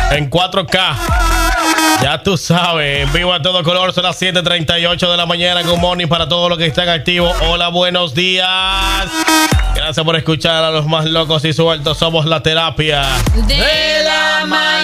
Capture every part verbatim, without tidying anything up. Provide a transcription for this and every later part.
en cuatro K. Ya tú sabes, en vivo a todo color, son las siete treinta y ocho de la mañana. Good morning para todos los que están activos. Hola, buenos días. Gracias por escuchar a los más locos y sueltos. Somos la terapia de la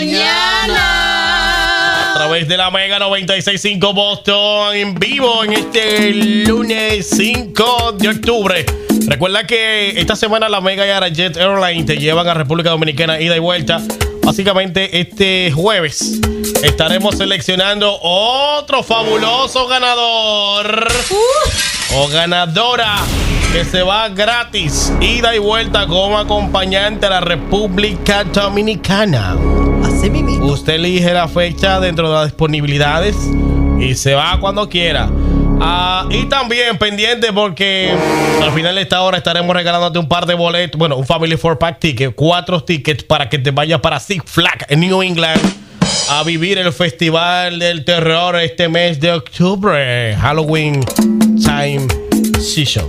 mañana. A través de la Mega noventa y seis punto cinco Boston, en vivo en este lunes cinco de octubre. Recuerda que esta semana la Mega y Arajet Airlines te llevan a República Dominicana ida y vuelta. Básicamente este jueves estaremos seleccionando otro fabuloso ganador uh. o ganadora que se va gratis ida y vuelta como acompañante a la República Dominicana. Así mismo. Usted elige la fecha dentro de las disponibilidades y se va cuando quiera. Uh, y también pendiente porque al final de esta hora estaremos regalándote un par de boletos. Bueno, un Family four Pack ticket, cuatro tickets para que te vayas para Six Flags en New England a vivir el Festival del Terror este mes de octubre, Halloween Time Season,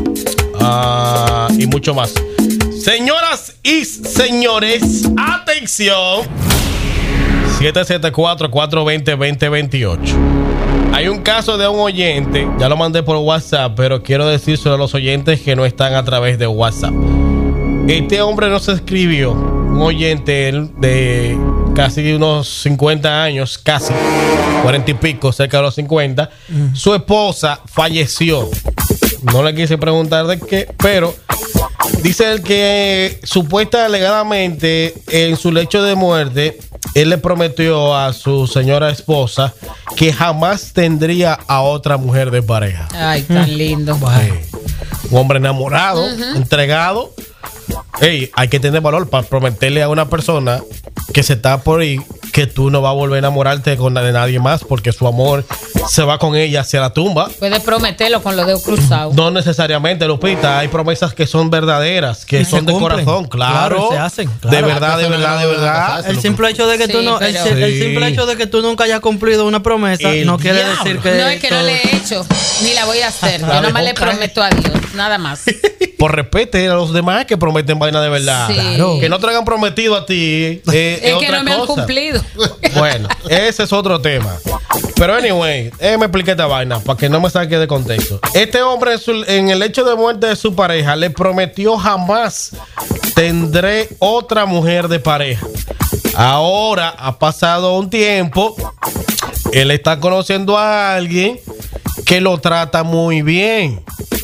uh, y mucho más. Señoras y señores, atención. siete siete cuatro, cuatro dos cero, dos cero dos ocho. Hay un caso de un oyente, ya lo mandé por WhatsApp, pero quiero decírselo a los oyentes que no están a través de WhatsApp. Este hombre nos escribió, un oyente de casi unos cincuenta años, casi cuarenta y pico, cerca de los cincuenta. Mm. Su esposa falleció. No le quise preguntar de qué, pero dice él que supuesta alegadamente en su lecho de muerte él le prometió a su señora esposa que jamás tendría a otra mujer de pareja. Ay, tan mm. lindo. Ay, un hombre enamorado, uh-huh. entregado. Ey, hay que tener valor para prometerle a una persona que se está por ahí que tú no vas a volver a enamorarte con de nadie más porque su amor se va con ella hacia la tumba. Puedes prometerlo con los dedos cruzados. No necesariamente, Lupita. Hay promesas que son verdaderas, que son de cumplen. Corazón, claro. Claro, se hacen. Claro. De verdad, de verdad, de verdad. El simple hecho de que sí, tú no, el, el sí. simple hecho de que tú nunca hayas cumplido una promesa el no quiere diablo. decir que no es que todo... no le he hecho ni la voy a hacer. Yo nomás le prometo a Dios, nada más. Por respeto a los demás que prometen vaina de verdad. Sí. Claro. Que no te hayan prometido a ti. Eh, es, es que no me cosa. han cumplido. Bueno, ese es otro tema. Pero anyway, eh, me expliqué esta vaina para que no me saque de contexto. Este hombre en, su, en el hecho de muerte de su pareja le prometió jamás tendré otra mujer de pareja. Ahora ha pasado un tiempo, él está conociendo a alguien que lo trata muy bien.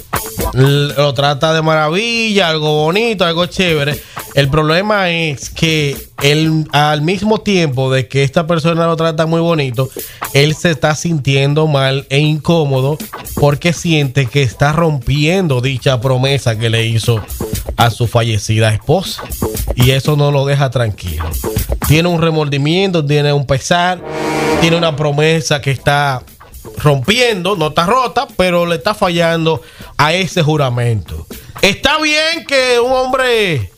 Lo trata de maravilla, algo bonito, algo chévere. El problema es que él, al mismo tiempo de que esta persona lo trata muy bonito, él se está sintiendo mal e incómodo porque siente que está rompiendo dicha promesa que le hizo a su fallecida esposa. Y eso no lo deja tranquilo. Tiene un remordimiento, tiene un pesar, tiene una promesa que está rompiendo, no está rota, pero le está fallando a ese juramento. Está bien que un hombre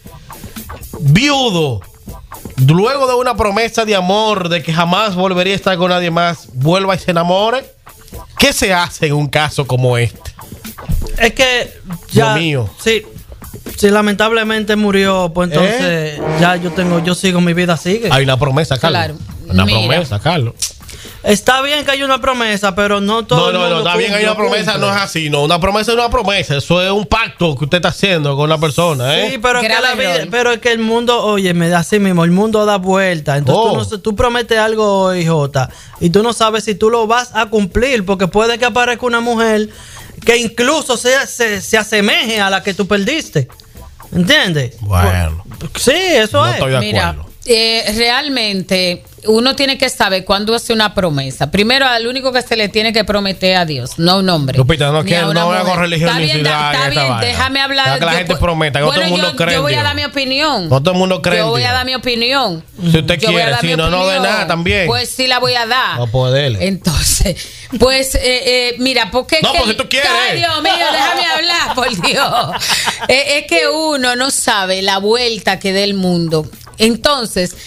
viudo, luego de una promesa de amor de que jamás volvería a estar con nadie más, vuelva y se enamore. ¿Qué se hace en un caso como este? Es que ya, Dios mío. Sí, si lamentablemente murió, pues entonces ¿Eh? ya yo tengo, yo sigo, mi vida sigue. Hay una promesa, Carlos. Claro. Una Mira. promesa, Carlos. Está bien que hay una promesa, pero no todo. No, el no, mundo no, está bien, hay una promesa, no es así, no. Una promesa es una promesa. Eso es un pacto que usted está haciendo con la persona, ¿eh? Sí, pero es que la vida, pero es que el mundo, oye, me da así mismo, el mundo da vuelta. Entonces Oh. tú, no, tú prometes algo hoy, Jota, y tú no sabes si tú lo vas a cumplir, porque puede que aparezca una mujer que incluso sea, se, se asemeje a la que tú perdiste. ¿Entiendes? Bueno. Sí, eso No es. estoy de Mira, acuerdo. eh, realmente uno tiene que saber cuándo hace una promesa. Primero, al único que se le tiene que prometer a Dios, no a un hombre. Lupita, no, ni quiero, a una no mujer. hago religiosidad. Está bien, da- está en esta bien, vaina. déjame hablar. Deja que la Yo gente pu- prometa, que no bueno, todo el mundo yo, cree yo en voy a Dios. dar mi opinión. No todo el mundo cree en Yo voy a Dios. dar mi opinión. Si usted Yo voy a quiere, dar si mi no, no de opinión. nada también. Pues sí la voy a dar. No poder. Entonces, pues, eh, eh, mira, porque No, que, pues si tú quieres. Ay, Dios mío, déjame hablar, por Dios. Eh, es que uno no sabe la vuelta que da el mundo. Entonces,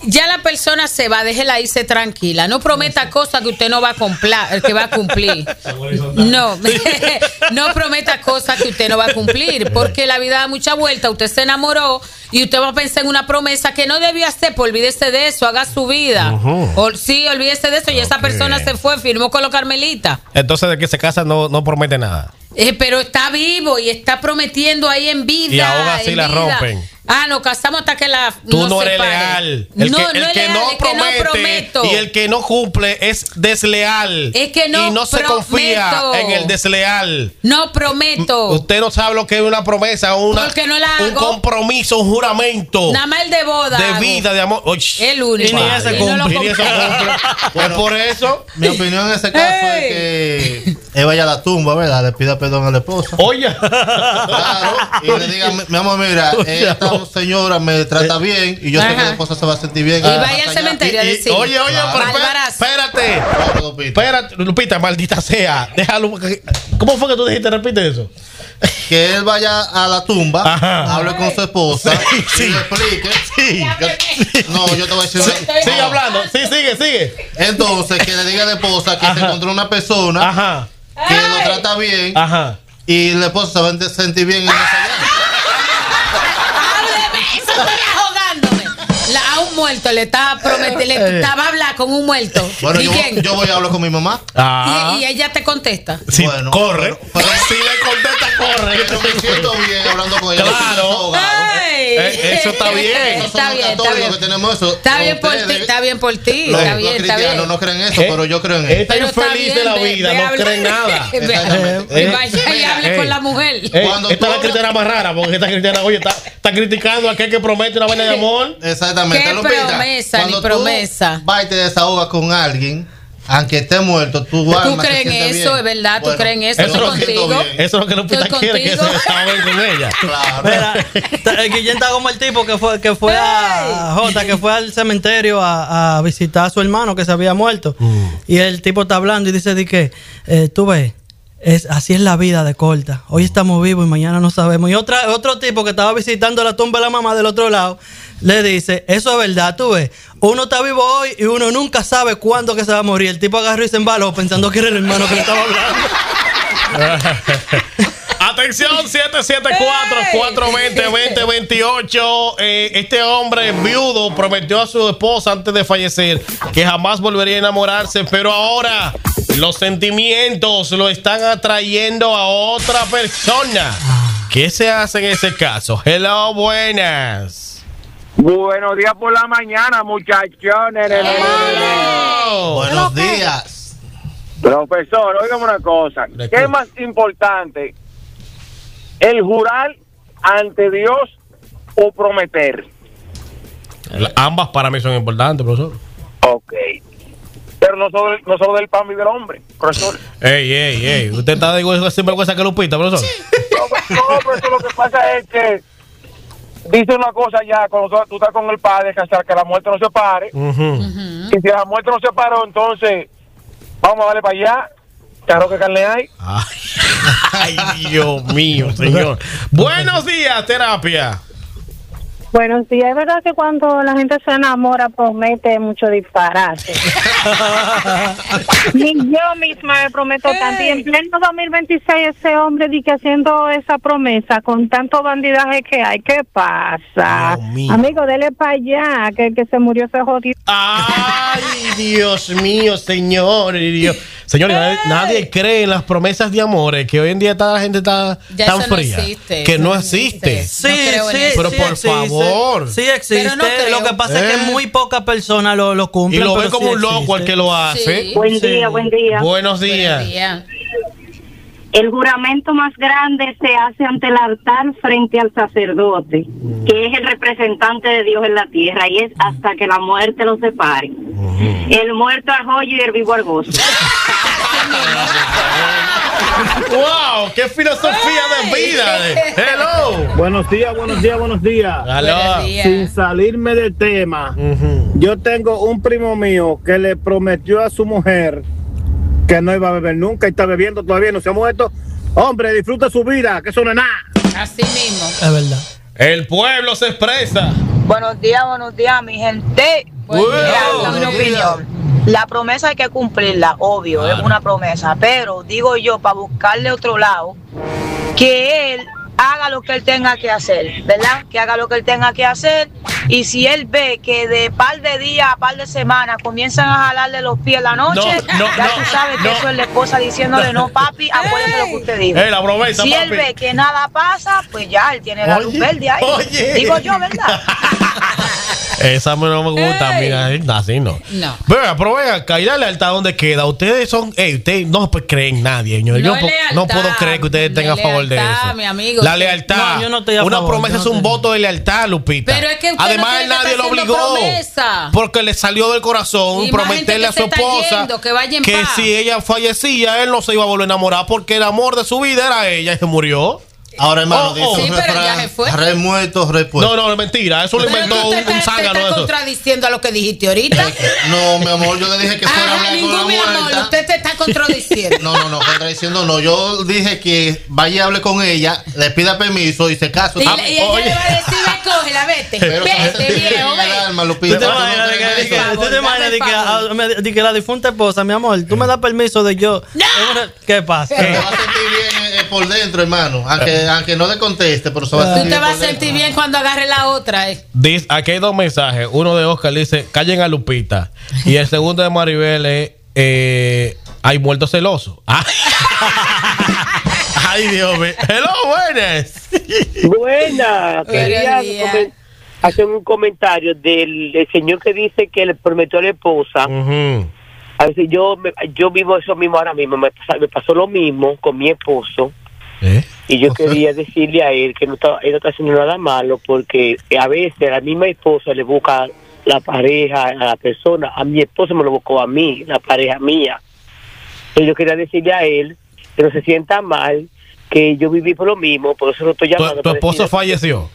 ya la persona se va, déjela irse tranquila. No prometa cosas que usted no va a cumplir, que va a cumplir. No, no prometa cosas que usted no va a cumplir, porque la vida da mucha vuelta. Usted se enamoró y usted va a pensar en una promesa que no debió hacer, pues olvídese de eso, haga su vida. Uh-huh. O, sí, olvídese de eso y okay. esa persona se fue, firmó con los Carmelitas. Entonces, de que se casa no, no promete nada. Eh, pero está vivo y está prometiendo ahí en vida. Y ahora sí la rompen. Ah, nos casamos hasta que la Tú no, no se eres pare. leal. El no, que, no el es que leal, no es promete que no prometo. y el que no cumple es desleal. Es que no y no se prometo. confía en el desleal. No prometo. Usted no sabe lo que es una promesa, una, Porque no la un hago. compromiso, un juramento. Nada más el de boda. De hago. vida, de amor. Oye, el único. Y ni ese cumple. Y ni ese cumple. Pues por eso. Mi opinión en ese caso hey. es que él vaya a la tumba, ¿verdad? Le pida perdón a la esposa. Oye. Claro. Y le diga, mi amor, mira, esta señora me trata bien y yo Ajá. sé que la esposa se va a sentir bien. Y ah, vaya al cementerio a decir. Oye, oye, claro. pero espérate. Espérate. Lupita. Espérate, Lupita, maldita sea. Déjalo. ¿Cómo fue que tú dijiste? Repite eso. Que él vaya a la tumba, Ajá. hable con su esposa sí, y sí. le explique. Sí. Yo, no, yo te voy a decir. Sí, una... Sigue no. hablando. Sí, sigue, sigue. Entonces, que le diga a la esposa que Ajá. se encontró una persona Ajá. que Ay. lo trata bien. Ajá. Y la esposa se va a sentir bien en esa La, a un muerto le estaba prometiendo, le estaba a hablar con un muerto. Bueno, ¿Y yo, quién? yo voy a hablar con mi mamá. Ah. Y, y ella te contesta. Sí, bueno, corre. Pero, pero si le contesta, corre. Yo me siento bien hablando con ella. Claro. Eh, eso está bien. Eso está bien, está bien. Que tenemos eso. Está bien por ti, está bien por ti. Los, está bien, los está bien. no creen eso, eh, pero yo creo en eso. Están infelices de la vida, ve, ve no creen nada. Exactamente. Vaya y hable con la mujer. Esta es la cristiana más rara, porque esta cristiana, oye, está, está criticando a aquel que promete una vaina de amor. Exactamente. ¿Qué promesa Cuando ni promesa? Tú vas y te desahogas con alguien, aunque esté muerto, tú vas. ¿Tú crees en eso? ¿Es verdad? ¿Tú crees en eso? Eso, lo contigo? Eso es lo que Lupita quiere, que se desahoguen con ella. Claro. Mira, el Guillén está como el tipo que fue, que fue a Jota, que fue al cementerio a, a visitar a su hermano que se había muerto. Mm. Y el tipo está hablando y dice de que, eh, tú ves, es, así es la vida de corta. Hoy estamos vivos y mañana no sabemos. Y otra, otro tipo que estaba visitando la tumba de la mamá del otro lado le dice, eso es verdad, tú ves, uno está vivo hoy y uno nunca sabe cuándo que se va a morir. El tipo agarró y se embaló pensando que era el hermano que le estaba hablando. Atención, siete siete cuatro, cuatro dos cero, dos cero dos ocho. Eh, este hombre viudo prometió a su esposa antes de fallecer que jamás volvería a enamorarse, pero ahora los sentimientos lo están atrayendo a otra persona. ¿Qué se hace en ese caso? Hello, buenas. Buenos días por la mañana, muchachones. Hello. Buenos días. Profesor, óigame una cosa. ¿Qué es más importante? ¿El jurar ante Dios o prometer? Ambas para mí son importantes, profesor. Ok. Pero no solo, no solo del pan y del hombre, profesor. Ey, ey, ey. ¿Usted está de sinvergüenza que Lupita, profesor? No, no, profesor, lo que pasa es que dice una cosa ya, cuando tú estás con el padre, hasta que la muerte no se pare. Uh-huh. Uh-huh. Y si la muerte no se paró, entonces vamos a darle para allá. Claro que carne hay. Ay, ay, Dios mío, señor. Buenos días, terapia. Buenos días. Es verdad que cuando la gente se enamora promete mucho disparate. Ni yo misma me prometo hey. tanto. Y en pleno dos mil veintiséis ese hombre di que haciendo esa promesa con tanto bandidaje que hay. ¿Qué pasa? Amigo, dele para allá, que el que se murió se jodió. Ay, Dios mío, señor. Dios. Señores, hey. nadie, nadie cree en las promesas de amores, que hoy en día toda la gente está ya tan eso fría. No existe, que no existe. existe. Sí, no sí, pero sí por existe. favor. Sí existe. No lo que pasa eh. es que muy pocas personas lo, lo cumplen. Y lo ve como sí un loco existe. el que lo hace. Sí. Buen día, sí. buen día. Buenos días. Buen día. El juramento más grande se hace ante el altar frente al sacerdote, mm. que es el representante de Dios en la tierra, y es hasta que la muerte los separe. Mm. El muerto al joyo y el vivo al gozo. ¡Wow! ¡Qué filosofía de vida! ¡Hello! Buenos días, buenos días, buenos días. Buenos días. Sin salirme del tema, uh-huh. yo tengo un primo mío que le prometió a su mujer que no iba a beber nunca y está bebiendo todavía, no se ha muerto. Hombre, disfruta su vida, que eso no es nada. Así mismo. Es verdad. El pueblo se expresa. Buenos días, buenos días, mi gente. Bueno, Mira, mi opinión. La promesa hay que cumplirla, obvio, Claro. es una promesa. Pero digo yo, para buscarle otro lado, que él haga lo que él tenga que hacer, ¿verdad? Que haga lo que él tenga que hacer. Y si él ve que de par de días a par de semanas comienzan a jalarle los pies la noche, No, no, ya no, tú sabes que no. eso es la esposa diciéndole, no, papi, acuérdate lo que usted dijo. Eh, la promesa, si papi. él ve que nada pasa, pues ya, él tiene la luz Oye, verde ahí. oye. Digo yo, ¿verdad? Esa me- no me gusta, Ey. mira, así no. No. Venga, pero venga, acá, ¿y la lealtad dónde queda? Ustedes son, ey, ustedes no pues, creen en nadie, señor. No Yo es po- lealtad, no puedo creer que ustedes no tengan es a favor de lealtad, eso. mi amigo. La lealtad. No, yo no estoy a Una favor, promesa yo es no un estoy- voto de lealtad, Lupita. Pero es que usted Además, no tiene que nadie estar lo haciendo obligó. promesa. Porque le salió del corazón Y más prometerle gente a que su se está esposa yendo, que vaya en que paz. si ella fallecía, él no se iba a volver a enamorar porque el amor de su vida era ella y se murió. Ahora, hermano, Oh, dice oh. un Sí, pero refrán, ya se fue. rey muerto, rey puesto. No, no, es mentira. Eso lo Pero inventó tú un, te un estás, te zángano. estás Eso. contradiciendo a lo que dijiste ahorita. No, mi amor, yo le dije que fuera a Ajá, hablar con la ningún mi amor, muerta. usted te está contradiciendo. No, no, no, contradiciendo no. Yo dije que vaya y hable con ella, le pida permiso y se casa. Y, Ah, le- y ella oye. le va a decir, ve, cógela, vete. pero Vete, viejo, el ve. alma, ¿Tú Lupita, te ¿tú no imaginas de crees que, de que- eso? favor, tú te imaginas de dame que, favor. ah, me- de que la difunta esposa, mi amor, tú me das permiso de yo? ¡No! ¿Qué pasa? Se va a sentir bien eh, por dentro, hermano. Aunque, aunque no le conteste, pero se va a sentir Tú te bien vas a por dentro. sentir bien cuando agarre la otra. Eh. Dice, aquí hay dos mensajes. Uno de Oscar dice, callen a Lupita. Y el segundo de Maribel es, eh, hay muerto celoso. Ay, Ay, Dios mío. Hello, buenas. Buena, quería Buenos días. comen- hacer un comentario del, del señor que dice que le prometió a la esposa. Ujú. A ver si yo, me- yo vivo eso mismo ahora mismo. Me, pasa- me pasó lo mismo con mi esposo. ¿Eh? Y yo quería decirle a él que no está, él no está haciendo nada malo, porque a veces la misma esposa le busca la pareja a la persona. A mi esposo me lo buscó a mí, la pareja mía. Y yo quería decirle a él que no se sienta mal, que yo viví por lo mismo, por eso lo estoy ¿Tu, llamando. tu para esposo decirle- falleció?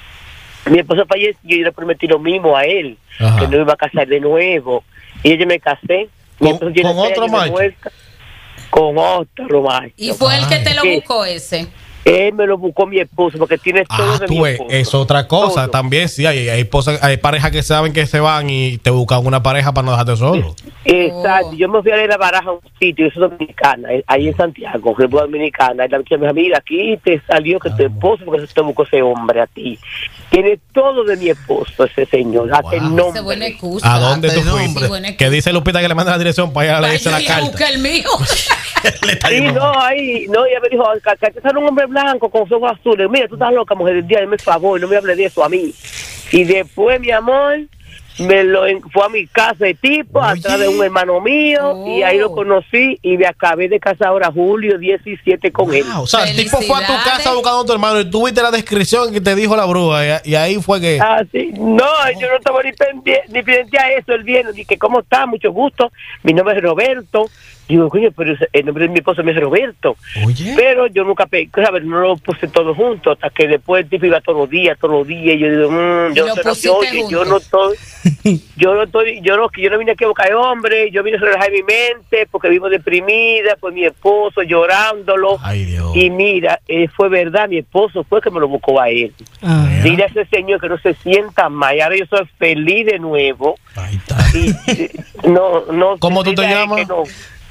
Mi esposo falleció y yo le prometí lo mismo a él, Ajá. que no iba a casar de nuevo. Y yo me casé. Mi ¿Con- esposo tiene con seis otro años de macho? muerta. Con otro macho. Y fue el que te lo Sí. buscó ese. Él me lo buscó mi esposo porque tiene todo Ah, de tú mi ves, esposo. es otra cosa. Todo. También sí, hay, hay, esposas- hay parejas que saben que se van y te buscan una pareja para no dejarte solo. Exacto, Oh. yo me fui a leer la baraja a un sitio, eso es dominicana, eh, ahí en Santiago, República Dominicana, y la muchacha me dijo, mira, aquí te salió que tu esposo, porque te buscó ese hombre a ti. Tiene todo de mi esposo, ese señor, hasta el Esa nombre. buena excusa. ¿A dónde tú Hasta el fuiste? Sí, buena Que excusa. dice Lupita que le manda la dirección para ir a Vaya leerse la y a carta. buscar el mío. Le está Sí, diciendo, no, ahí, no, ella me dijo, que que sale un hombre blanco con ojos azules, mira, tú estás loca, mujer del día, dame el favor, no me hables de eso a mí. Y después, mi amor, me lo en- fue a mi casa de tipo, Oye. atrás de un hermano mío, y ahí lo Oh. conocí, y me acabé de casar ahora julio diecisiete con él. wow, o sea, el tipo fue a tu Felicidades. casa buscando a tu hermano y tú viste la descripción que te dijo la bruja y, y ahí fue que... Ah, sí. No, yo no estaba ni pendiente, ni pendiente a eso. Él viene, dije, ¿cómo está? Mucho gusto. Mi nombre es Roberto. Digo, coño, pero el nombre de mi esposo es Roberto. Oye. Pero yo nunca, pe- ¿sabes? No lo puse todo junto, hasta que después el tipo iba todos los días, todos los días. Y yo digo, mmm, yo, Lo no sé, pusiste oye, yo juntos. no estoy, yo no estoy, yo no, que yo no vine aquí a buscar hombre, yo vine a relajar mi mente porque vivo deprimida, por mi esposo llorándolo. Ay, Dios. Y mira, eh, fue verdad, mi esposo fue que me lo buscó a él. Ah. Dile a ese señor que no se sienta mal. Y ahora yo soy feliz de nuevo. Ahí está. Y eh, no, no. ¿Cómo tú te dile a él llamas? que no.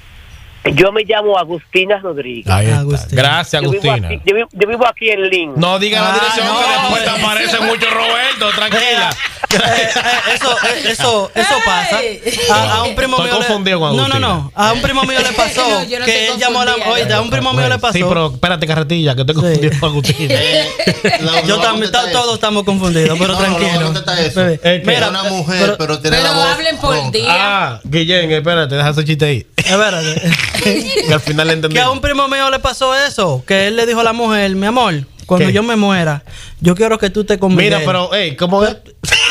Yo me llamo Agustina Rodríguez. Ahí está. Agustina. Gracias, Yo vivo, Agustina. aquí, yo, vivo, yo vivo aquí en Lynn. No diga la Ah, dirección no. que después te aparece mucho Roberto, tranquila. Eh, eh, eso, eh, eso, eso pasa. A, a un primo Estoy mío le- confundido con no, no, Agustina. no. A un primo mío le pasó No, yo no que estoy él llamó a la. confundida. Oye, a un primo mío le pasó. Sí, pero espérate, carretilla, que estoy confundido con Agustina. La- Yo la también, contesta ta- eso. todos estamos confundidos, pero No, no, no, tranquilo. no contesta eso. Bebé, Es que Es mira, una mujer, pero- pero, tiene Pero la voz hablen por ronca. día. Ah, Guillén, espérate, deja ese chiste ahí. espérate. Que al final le entendí. Que a un primo mío le pasó eso, que él le dijo a la mujer, mi amor, cuando ¿Qué? yo me muera, yo quiero que tú te conmigo. Mira, pero, hey, ¿cómo es?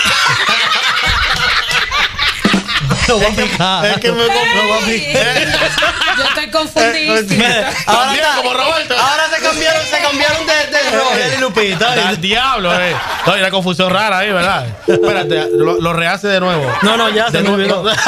Lo voy a picar. Es que me Ey. Yo estoy confundidísima. Mira, ahora, También está- como Roberto. ahora se cambiaron, se cambiaron de, de Roger y Lupita. Al diablo, eh. No, hay una confusión rara ahí, ¿verdad? Espérate, lo, lo rehace de nuevo. No, no, ya De se me nuevo. olvidó.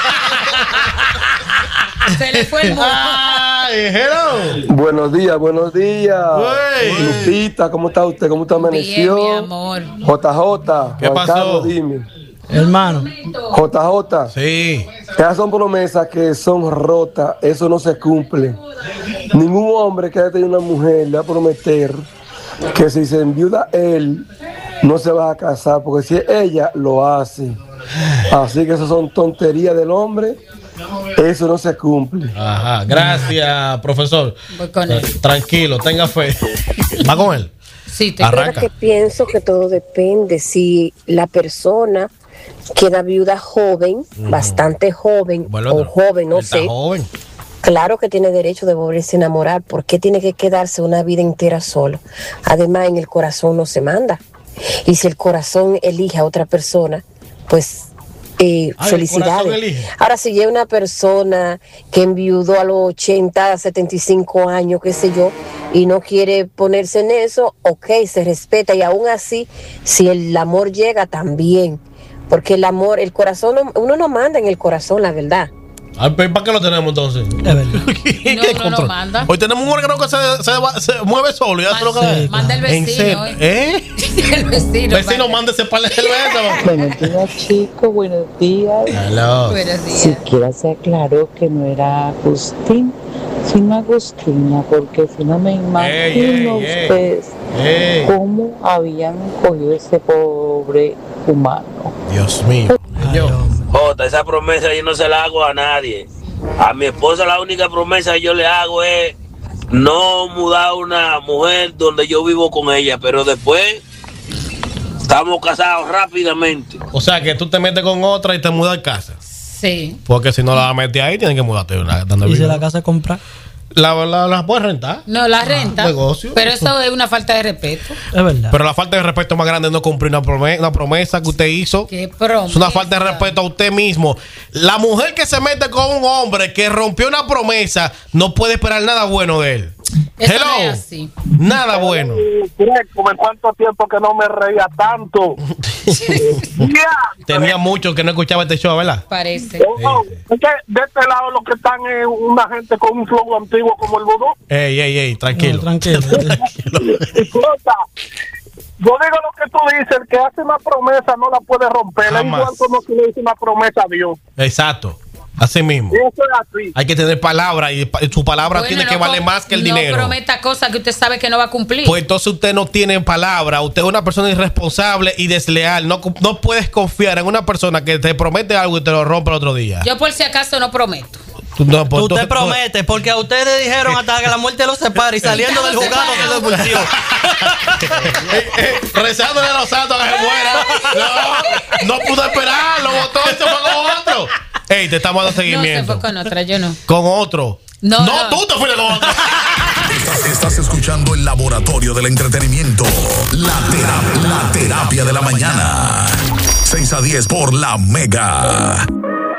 Se le fue el mundo. Ay, hello. Buenos días, buenos días. Güey. Lupita, ¿cómo está usted? ¿Cómo te Bien, amaneció? mi amor. J J, ¿Qué Juan pasó? Carlos, dime. Hermano. J J. Sí. Esas son promesas que son rotas, eso no se cumple. Ningún hombre que haya tenido una mujer le va a prometer que si se enviuda él, no se va a casar, porque si ella lo hace. Así que esas son tonterías del hombre, eso no se cumple. Ajá, gracias, profesor. Voy con él. Tranquilo, tenga fe. ¿Va con él? Sí, te Arranca. que pienso que todo depende. Si la persona queda viuda joven, uh-huh. bastante joven, bueno, o joven, no sé. Joven. Claro que tiene derecho de volverse a enamorar. ¿Por qué tiene que quedarse una vida entera solo? Además, en el corazón no se manda. Y si el corazón elige a otra persona, pues eh, Ay, felicidades. Ahora, si hay una persona que enviudó a los ochenta, setenta y cinco años, qué sé yo, y no quiere ponerse en eso, ok, se respeta. Y aún así, si el amor llega, también. Porque el amor, el corazón, uno no manda en el corazón, la verdad. ¿Para qué lo tenemos entonces? Es verdad. No, no, no manda. Hoy tenemos un órgano que se, se, se mueve solo. Y hace lo que sí, manda el vecino. ¿Eh? ¿Eh? El vecino. Vecino, manda ese par de cerveza. Buenos días, chicos. Buenos días. Hello. Buenos días. Siquiera se aclaró que no era Agustín, sino Agustina, porque si no me imagino ey, ey, ustedes ey. cómo habían cogido ese pobre humano. Dios mío. Señor. Jota, esa promesa yo no se la hago a nadie. A mi esposa la única promesa que yo le hago es no mudar a una mujer donde yo vivo con ella, pero después estamos casados rápidamente. O sea que tú te metes con otra y te mudas de casa. Sí. Porque si no la vas a meter ahí, tienes que mudarte. Donde ¿Y vive. si la casa compra? La, la, la puedes rentar. No, la renta. Ah, negocio. Pero eso es una falta de respeto. Es verdad. Pero la falta de respeto más grande es no cumplir una promesa, una promesa que usted hizo. ¿Qué promesa? Es una falta de respeto a usted mismo. La mujer que se mete con un hombre que rompió una promesa no puede esperar nada bueno de él. Eso Hello. no es así. Nada bueno. Como en cuánto tiempo que no me reía tanto. Tenía mucho que no escuchaba este show, ¿verdad? Parece. No, es que de este lado lo que están es una gente con un flow antiguo como el vudú. Ey, ey, ey, tranquilo. No, tranquilo. Escucha, yo digo lo que tú dices, el que hace una promesa no la puede romper. Es igual como si le hice una promesa a Dios. Exacto. Así mismo. Eso es así. Hay que tener palabra y su palabra Bueno, tiene no que valer com- más que el no dinero. No prometa cosas que usted sabe que no va a cumplir. Pues entonces usted no tiene palabra. Usted es una persona irresponsable y desleal. No, no puedes confiar en una persona que te promete algo y te lo rompe el otro día. Yo por si acaso no prometo. Tú, no, pues, Usted entonces, promete, porque a ustedes dijeron hasta que la muerte los separe y saliendo del juzgado que se pulsió. eh, eh, rezándole a los santos que se muera. No, no pudo esperar, lo botó y se fue con otro. Ey, te estamos dando seguimiento. No, se fue con otra, yo no. Con otro. No, no, no. tú te fuiste con otro. Estás, estás escuchando el laboratorio del entretenimiento. La terapia, la terapia de la mañana. seis a diez por La Mega.